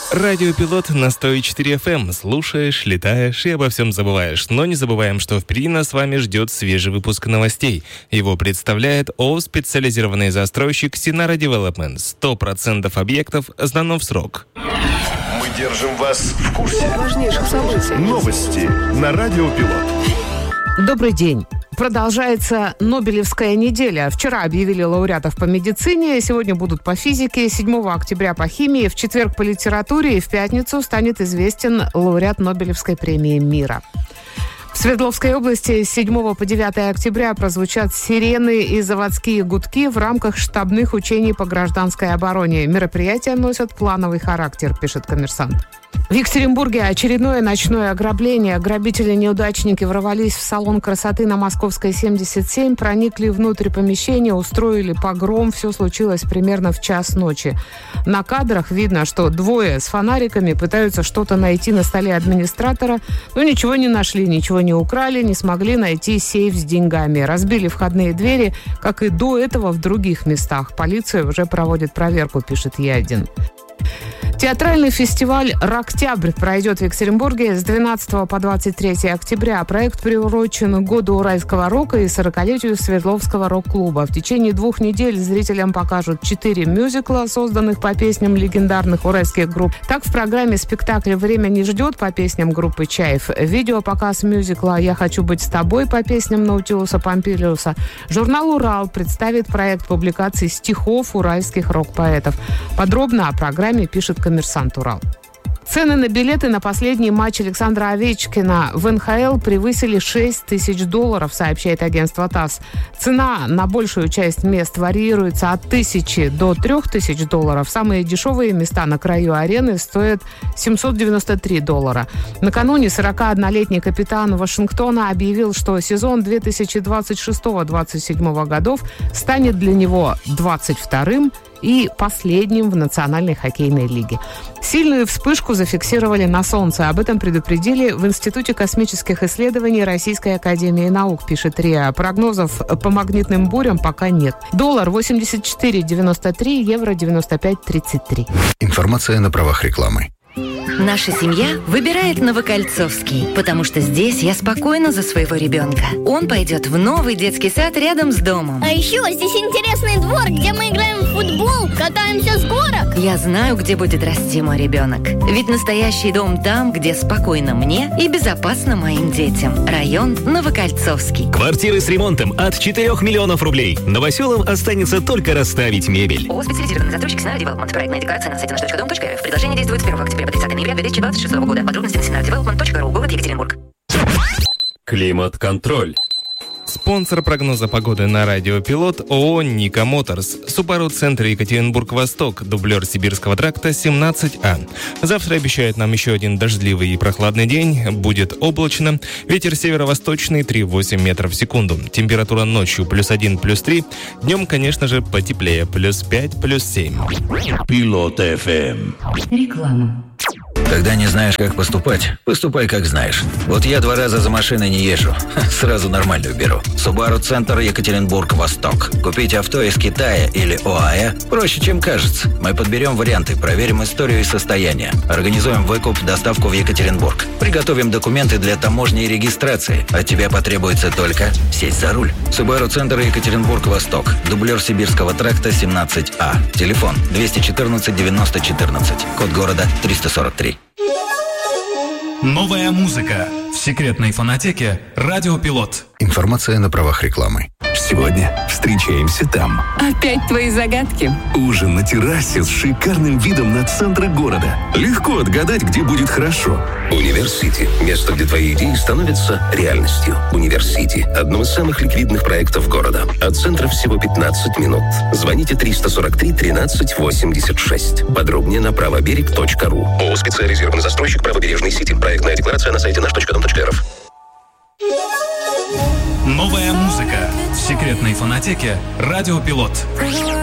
Радиопилот на 104 FM. Слушаешь, летаешь и обо всем забываешь. Но не забываем, что впереди нас с вами ждет свежий выпуск новостей. Его представляет ООО «Специализированный застройщик Синара Девелопмент». 100% объектов сдано в срок. Мы держим вас в курсе важнейших событий. Новости на Радиопилот. Добрый день. Продолжается Нобелевская неделя. Вчера объявили лауреатов по медицине, сегодня будут по физике, 7 октября по химии, в четверг по литературе и в пятницу станет известен лауреат Нобелевской премии мира. В Свердловской области с 7 по 9 октября прозвучат сирены и заводские гудки в рамках штабных учений по гражданской обороне. Мероприятия носят плановый характер, пишет «Коммерсант». В Екатеринбурге очередное ночное ограбление. Грабители-неудачники ворвались в салон красоты на Московской 77, проникли внутрь помещения, устроили погром. Все случилось примерно в час ночи. На кадрах видно, что двое с фонариками пытаются что-то найти на столе администратора, но ничего не нашли, ничего не украли, не смогли найти сейф с деньгами. Разбили входные двери, как и до этого в других местах. Полиция уже проводит проверку, пишет Е1. Театральный фестиваль «Роктябрь» пройдет в Екатеринбурге с 12 по 23 октября. Проект приурочен к году уральского рока и 40-летию Свердловского рок-клуба. В течение 2 недель зрителям покажут 4 мюзикла, созданных по песням легендарных уральских групп. Так, в программе спектакля «Время не ждет» по песням группы «Чайф», видеопоказ мюзикла «Я хочу быть с тобой» по песням Наутилуса Помпилиуса. Журнал «Урал» представит проект публикации стихов уральских рок-поэтов. Подробно о программе пишет «Коммерсант Урал». Цены на билеты на последний матч Александра Овечкина в НХЛ превысили $6000, сообщает агентство ТАСС. Цена на большую часть мест варьируется от $1000 до $3000. Самые дешевые места на краю арены стоят $793. Накануне 41-летний капитан Вашингтона объявил, что сезон 2026-2027 годов станет для него 22-м и последним в Национальной хоккейной лиге. Сильную вспышку зафиксировали на Солнце. Об этом предупредили в Институте космических исследований Российской академии наук, пишет РИА. Прогнозов по магнитным бурям пока нет. Доллар 84.93, евро 95.33. Информация на правах рекламы. Наша семья выбирает Новокольцовский, потому что здесь я спокойна за своего ребенка. Он пойдет в новый детский сад рядом с домом. А еще здесь интересный двор, где мы играем в футбол, катаемся с горок. Я знаю, где будет расти мой ребенок. Ведь настоящий дом там, где спокойно мне и безопасно моим детям. Район Новокольцовский. Квартиры с ремонтом от 4 миллионов рублей. Новоселам останется только расставить мебель. ООО «Специализированный застройщик Синара Девелопмент». Проектная декларация на сайте nаш.дом.рф. Предложение действует с 1 октября по 30 ноября 2026 года. Подробности на sinaradevelopment.ru. Город Екатеринбург. Климат-контроль. Спонсор прогноза погоды на Радиопилот ООО «Ника Моторс». Субару-центр Екатеринбург-Восток, дублер Сибирского тракта 17А. Завтра обещают нам еще один дождливый и прохладный день. Будет облачно. Ветер северо-восточный 3,8 метров в секунду. Температура ночью +1, +3. Днем, конечно же, потеплее. +5, +7. Пилот FM. Реклама. Когда не знаешь, как поступать, поступай, как знаешь. Вот я 2 раза за машиной не езжу. Сразу нормальную беру. Субару-центр Екатеринбург-Восток. Купить авто из Китая или ОАЭ проще, чем кажется. Мы подберем варианты, проверим историю и состояние. Организуем выкуп, доставку в Екатеринбург. Приготовим документы для таможни и регистрации. От тебя потребуется только сесть за руль. Субару-центр Екатеринбург-Восток. Дублер Сибирского тракта 17А. Телефон 214 90 14. Код города 343. Новая музыка в секретной фонотеке «Радиопилот». Информация на правах рекламы. Сегодня встречаемся там. Опять твои загадки. Ужин на террасе с шикарным видом на центр города. Легко отгадать, где будет хорошо. Университи. Место, где твои идеи становятся реальностью. Университи. Одно из самых ликвидных проектов города. От центра всего 15 минут. Звоните 343 13 86. Подробнее на правоберег.ру. ООО «Специализированный застройщик Правобережный Сити». Проектная декларация на сайте наш.дом.рф. Новая музыка в секретной фонотеке «Радиопилот».